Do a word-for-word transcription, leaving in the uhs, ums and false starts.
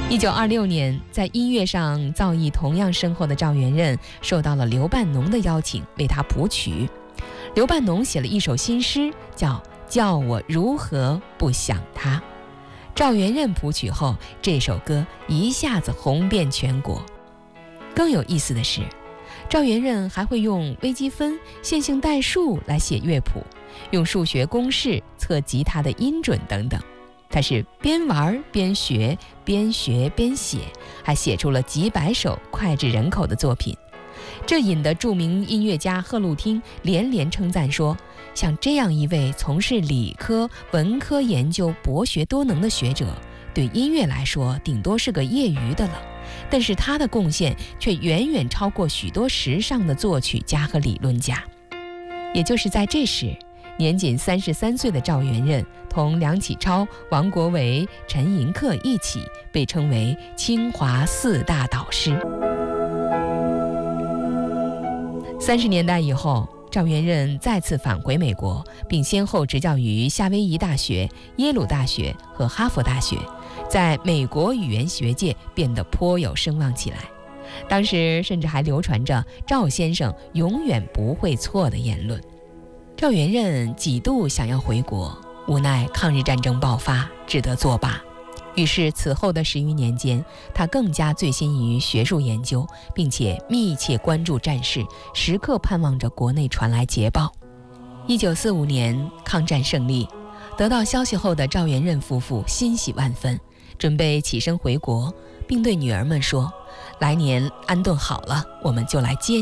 一九二六年，在音乐上造诣同样深厚的赵元任受到了刘半农的邀请，为他谱曲。刘半农写了一首新诗，叫《叫我如何不想他》。赵元任谱曲后，这首歌一下子红遍全国。更有意思的是，赵元任还会用微积分、线性代数来写乐谱，用数学公式测吉他的音准等等。他是边玩边学，边学边写，还写出了几百首脍炙人口的作品。这引得著名音乐家贺陆汀连连称赞说，像这样一位从事理科、文科研究、博学多能的学者，对音乐来说顶多是个业余的了，但是他的贡献却远远超过许多时尚的作曲家和理论家。也就是在这时，年仅三十三岁的赵元任同梁启超、王国维、陈寅恪一起被称为清华四大导师。三十年代以后，赵元任再次返回美国，并先后执教于夏威夷大学、耶鲁大学和哈佛大学，在美国语言学界变得颇有声望起来。当时甚至还流传着赵先生永远不会错的言论。赵元任几度想要回国，无奈抗日战争爆发，只得作罢。于是此后的十余年间，他更加醉心于学术研究，并且密切关注战事，时刻盼望着国内传来捷报。一九四五年抗战胜利，得到消息后的赵元任夫妇欣喜万分，准备起身回国，并对女儿们说，来年安顿好了，我们就来接